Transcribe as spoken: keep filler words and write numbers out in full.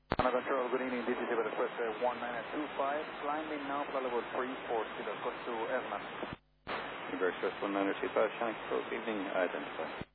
Honor Control, good evening. This is Iber Express one nine two five. Climbing now, flight level three four zero, cost to F N A. Iber Express one nine two five, Shannon Control, good evening. Identify.